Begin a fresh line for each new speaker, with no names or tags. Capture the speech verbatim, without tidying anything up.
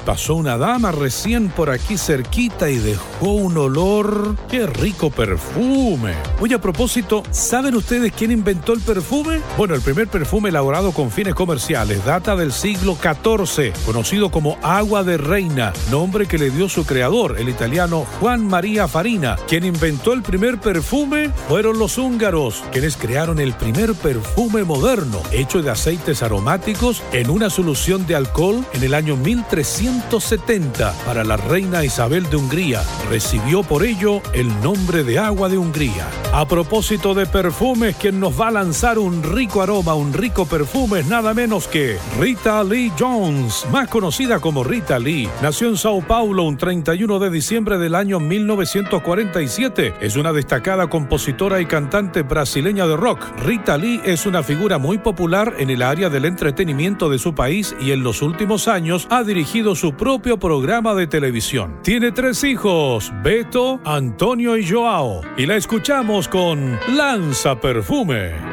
Pasó una dama recién por aquí cerquita y dejó un olor. ¡Qué rico perfume! Oye, a propósito, ¿saben ustedes quién inventó el perfume? Bueno, el primer perfume elaborado con fines comerciales data del siglo catorce, conocido como agua de reina, nombre que le dio su creador, el italiano Juan María Farina. Quien inventó el primer perfume fueron los húngaros, quienes crearon el primer perfume moderno, hecho de aceites aromáticos en una solución de alcohol en el año mil trescientos setenta para la reina Isabel de Hungría. Recibió por ello el nombre de agua de Hungría. A propósito de perfumes, quien nos va a lanzar un rico aroma, un rico perfume es nada menos que Rita Lee Jones, más conocida como Rita Lee. Nació en Sao Paulo un treinta y uno de diciembre del año mil novecientos cuarenta y siete. Es una destacada compositora y cantante brasileña de rock. Rita Lee es una figura muy popular en el área del entretenimiento de su país y en los últimos años ha dirigido su propio programa de televisión. Tiene tres hijos, Beto, Antonio y Joao, y la escuchamos con Lanza Perfume.